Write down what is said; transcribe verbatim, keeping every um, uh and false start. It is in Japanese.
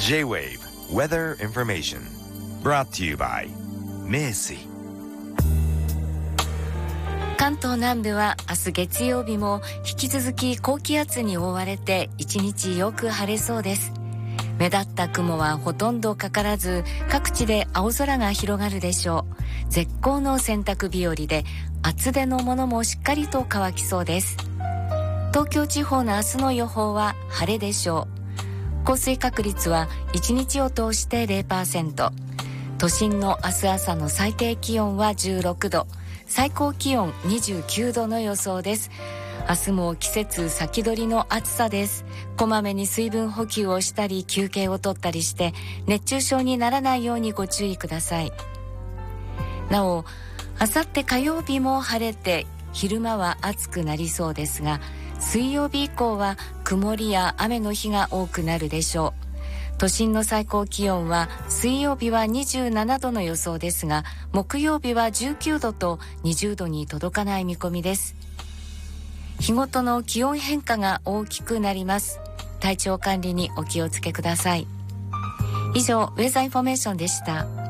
J-Wave Weather Information brought to you by 名水。 関東南部は明日月曜日も引き続き高気圧に覆われて一日よく晴れそうです。目立った雲はほとんどかからず、各地で青空が広がるでしょう。絶好の洗濯日和で、厚手のものもしっかりと乾きそうです。東京地方の明日の予報は晴れでしょう。降水確率はいちにちを通して ゼロパーセント。都心の明日朝の最低気温はじゅうろくど、最高気温にじゅうきゅうどの予想です。明日も季節先取りの暑さです。こまめに水分補給をしたり休憩をとったりして熱中症にならないようにご注意ください。なお、あさって火曜日も晴れて昼間は暑くなりそうですが、水曜日以降は曇りや雨の日が多くなるでしょう。都心の最高気温は水曜日はにじゅうななどの予想ですが、木曜日はじゅうきゅうどとにじゅうどに届かない見込みです。日ごとの気温変化が大きくなります。体調管理にお気をつけください。以上、ウェザーインフォメーションでした。